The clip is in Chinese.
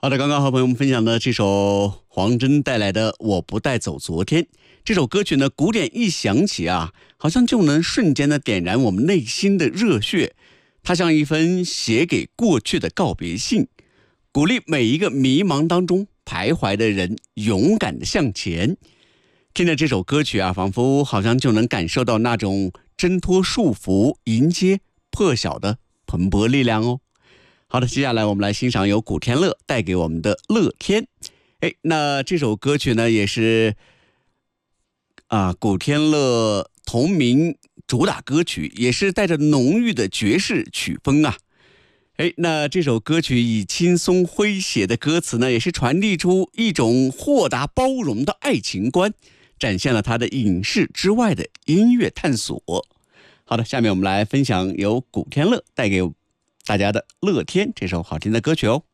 好的，刚刚和朋友们分享的这首黄真带来的《我不带走昨天》这首歌曲呢，鼓点一响起啊，好像就能瞬间的点燃我们内心的热血。它像一封写给过去的告别信，鼓励每一个迷茫当中徘徊的人勇敢的向前。听着这首歌曲啊，仿佛好像就能感受到那种挣脱束缚、迎接破晓的蓬勃力量哦。好的，接下来我们来欣赏由古天乐带给我们的《乐天》。那这首歌曲呢，也是古天乐同名主打歌曲，也是带着浓郁的爵士曲风啊。那这首歌曲以轻松诙谐的歌词呢，也是传递出一种豁达包容的爱情观，展现了他的影视之外的音乐探索。好的，下面我们来分享由古天乐带给大家的《乐天》这首好听的歌曲哦。